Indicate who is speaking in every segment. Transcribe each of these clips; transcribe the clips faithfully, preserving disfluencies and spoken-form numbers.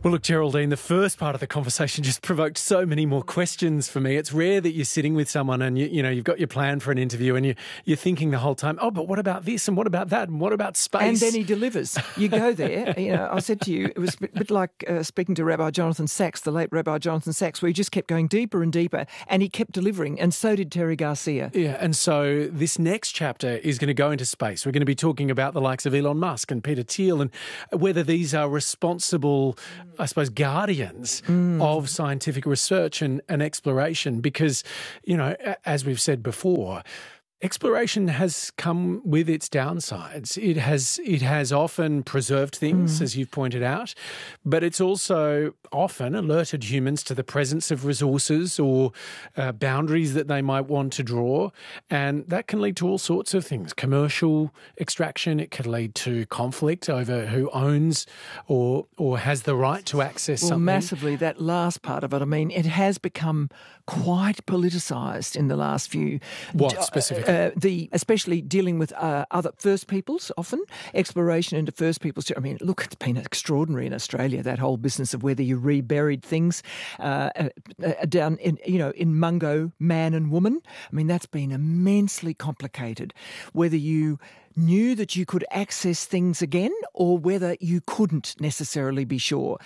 Speaker 1: Well, look, Geraldine, the first part of the conversation just provoked so many more questions for me. It's rare that you're sitting with someone and, you, you know, you've got your plan for an interview and you, you're thinking the whole time, oh, but what about this and what about that and what about space?
Speaker 2: And then he delivers. You go there. You know, I said to you, it was a bit like uh, speaking to Rabbi Jonathan Sacks, the late Rabbi Jonathan Sacks, where he just kept going deeper and deeper and he kept delivering, and so did Terry Garcia.
Speaker 1: Yeah, and so this next chapter is going to go into space. We're going to be talking about the likes of Elon Musk and Peter Thiel and whether these are responsible, I suppose, guardians Mm. of scientific research and, and exploration because, you know, as we've said before, exploration has come with its downsides. It has it has often preserved things, mm. as you've pointed out, but it's also often alerted humans to the presence of resources or uh, boundaries that they might want to draw, and that can lead to all sorts of things. Commercial extraction, it can lead to conflict over who owns or or has the right to access
Speaker 2: well,
Speaker 1: something.
Speaker 2: Massively, that last part of it, I mean, it has become quite politicised in the last few...
Speaker 1: What specifically?
Speaker 2: Uh, the especially dealing with uh, other First Peoples, often exploration into First Peoples. I mean, look, it's been extraordinary in Australia, that whole business of whether you reburied things uh, uh, down in, you know, in Mungo, man and woman. I mean, that's been immensely complicated. Whether you knew that you could access things again or whether you couldn't necessarily be sure.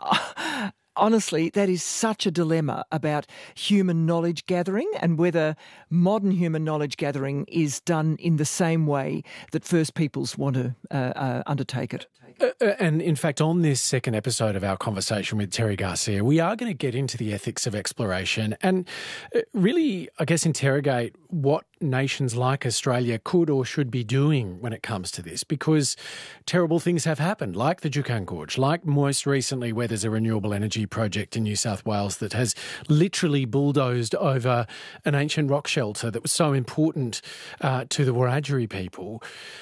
Speaker 2: Uh, Honestly, that is such a dilemma about human knowledge gathering and whether modern human knowledge gathering is done in the same way that First Peoples want to uh, uh, undertake it.
Speaker 1: Uh, and in fact, on this second episode of our conversation with Terry Garcia, we are going to get into the ethics of exploration and really, I guess, interrogate what nations like Australia could or should be doing when it comes to this, because terrible things have happened, like the Juukan Gorge, like most recently where there's a renewable energy project in New South Wales that has literally bulldozed over an ancient rock shelter that was so important uh, to the Wiradjuri people.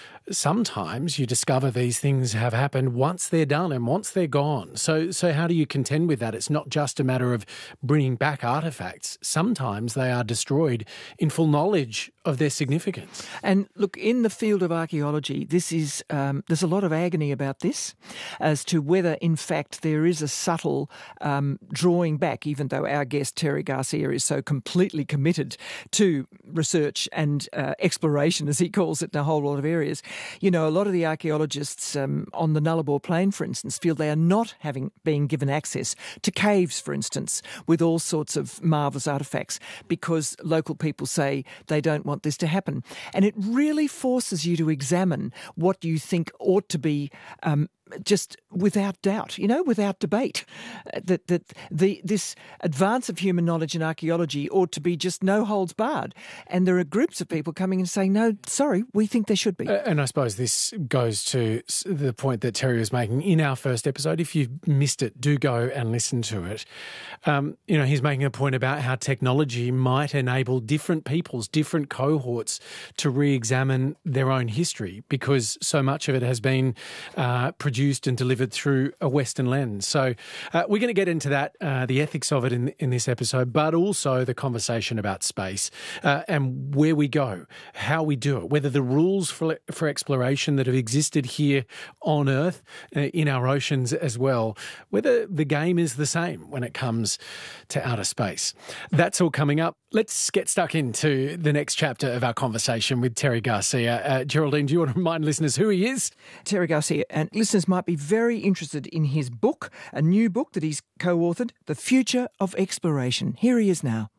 Speaker 1: Sometimes you discover these things have happened once they're done and once they're gone. So so how do you contend with that? It's not just a matter of bringing back artefacts. Sometimes they are destroyed in full knowledge of their significance.
Speaker 2: And look, in the field of archaeology, this is um, there's a lot of agony about this as to whether, in fact, there is a subtle um, drawing back, even though our guest, Terry Garcia, is so completely committed to research and uh, exploration, as he calls it, in a whole lot of areas. You know, a lot of the archaeologists um, on the Nullarbor Plain, for instance, feel they are not having being given access to caves, for instance, with all sorts of marvellous artefacts because local people say they don't want this to happen. And it really forces you to examine what you think ought to be um, just without doubt, you know, without debate, that that the this advance of human knowledge in archaeology ought to be just no holds barred. And there are groups of people coming and saying, no, sorry, we think there should be.
Speaker 1: Uh, and I suppose this goes to the point that Terry was making in our first episode. If you've missed it, do go and listen to it. Um, you know, he's making a point about how technology might enable different peoples, different cohorts to re-examine their own history because so much of it has been uh, produced and delivered through a Western lens. So uh, we're going to get into that, uh, the ethics of it in, in this episode, but also the conversation about space uh, and where we go, how we do it, whether the rules for, for exploration that have existed here on Earth, uh, in our oceans as well, whether the game is the same when it comes to outer space. That's all coming up. Let's get stuck into the next chapter of our conversation with Terry Garcia. Uh, Geraldine, do you want to remind listeners who he is?
Speaker 2: Terry Garcia, and listeners might be very interested in his book, a new book that he's co-authored, The Future of Exploration. Here he is now.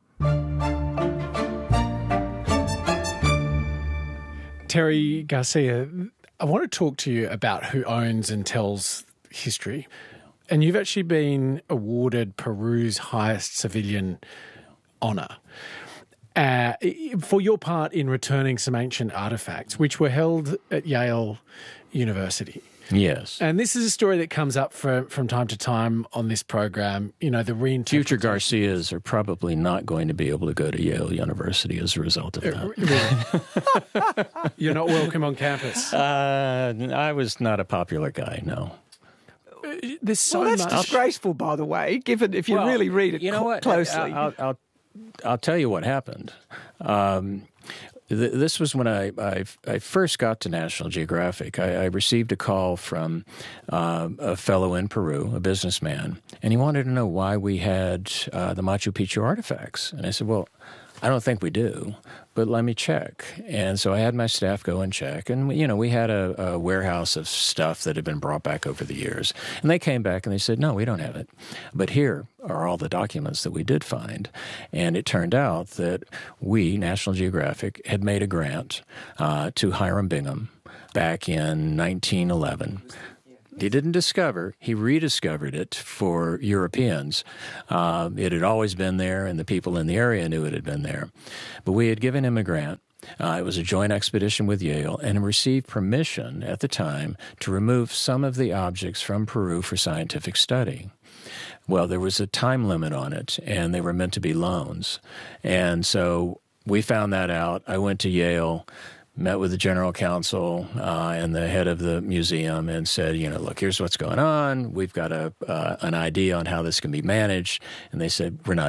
Speaker 1: Terry Garcia, I want to talk to you about who owns and tells history. And you've actually been awarded Peru's highest civilian honour uh, for your part in returning some ancient artefacts, which were held at Yale University.
Speaker 3: Yes.
Speaker 1: And this is a story that comes up for, from time to time on this program. You know, the reinterpretation.
Speaker 3: Future Garcias are probably not going to be able to go to Yale University as a result of that.
Speaker 1: Uh, You're not welcome on campus.
Speaker 3: Uh, I was not a popular guy, no.
Speaker 1: There's so
Speaker 2: well, that's
Speaker 1: much.
Speaker 2: disgraceful, by the way, given if you
Speaker 3: well,
Speaker 2: really read it
Speaker 3: you know
Speaker 2: co-
Speaker 3: what?
Speaker 2: closely.
Speaker 3: I'll, I'll, I'll tell you what happened. Um, th- this was when I, I I first got to National Geographic. I, I received a call from uh, a fellow in Peru, a businessman, and he wanted to know why we had uh, the Machu Picchu artifacts. And I said, well, I don't think we do, but let me check. And so I had my staff go and check. And, you know, we had a, a warehouse of stuff that had been brought back over the years. And they came back and they said, no, we don't have it. But here are all the documents that we did find. And it turned out that we, National Geographic, had made a grant uh, to Hiram Bingham back in nineteen eleven. He didn't discover, he rediscovered it for Europeans. Uh, it had always been there, and the people in the area knew it had been there. But we had given him a grant. Uh, it was a joint expedition with Yale, and received permission at the time to remove some of the objects from Peru for scientific study. Well, there was a time limit on it, and they were meant to be loans. And so we found that out. I went to Yale, met with the general counsel uh, and the head of the museum and said, you know, look, here's what's going on. We've got a uh, an idea on how this can be managed. And they said, we're not